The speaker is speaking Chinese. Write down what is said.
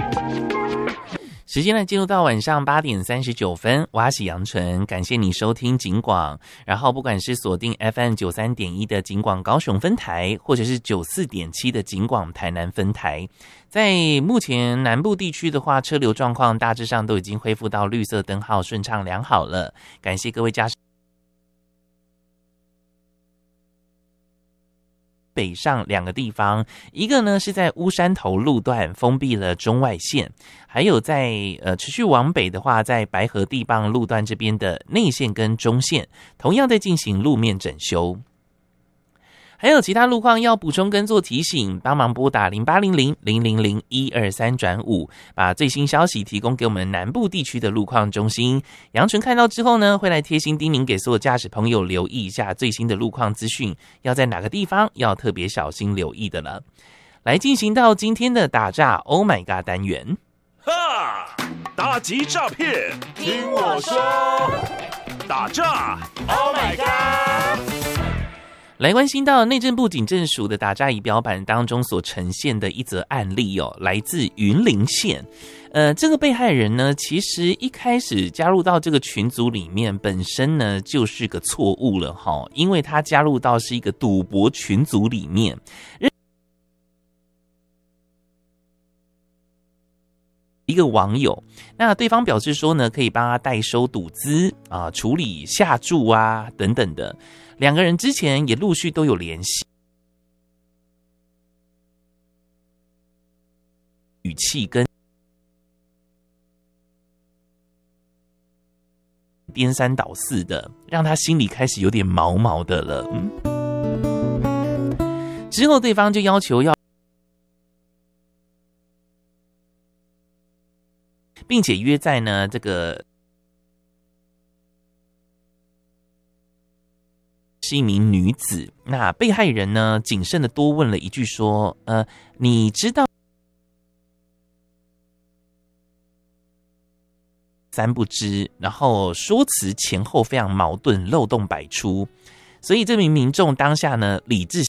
时间呢进入到晚上8点39分，我是杨纯，感谢你收听警广。然后不管是锁定 FM 93.1的警广高雄分台，或者是94.7的警广台南分台，在目前南部地区的话，车流状况大致上都已经恢复到绿色灯号顺畅良好了。感谢各位驾驶。北上2个地方，一个呢是在乌山头路段封闭了中外线，还有在持续往北的话，在白河地磅路段这边的内线跟中线同样在进行路面整修。还有其他路况要补充跟做提醒，帮忙拨打0800-000-123-5，把最新消息提供给我们南部地区的路况中心。杨纯看到之后呢，会来贴心叮咛给所有驾驶朋友留意一下最新的路况资讯，要在哪个地方要特别小心留意的了。来进行到今天的打诈 Oh My God 单元。 哈！打击诈骗，听我说，打诈 Oh my God！ 来关心到内政部警政署的打诈仪表板当中所呈现的一则案例哦，来自云林县。这个被害人呢，其实一开始加入到这个群组里面，本身呢就是个错误了哈，因为他加入到是一个赌博群组里面。一个网友，那对方表示说呢，可以帮他代收赌资啊，处理下注啊等等的。2个人之前也陆续都有联系，语气跟颠三倒四的，让他心里开始有点毛毛的了。之后对方就要求要，并且约在呢这个是一名女子。那被害人呢谨慎的多问了一句说，你知道3不知，然后说辞前后非常矛盾，漏洞百出。所以这名民众当下呢理智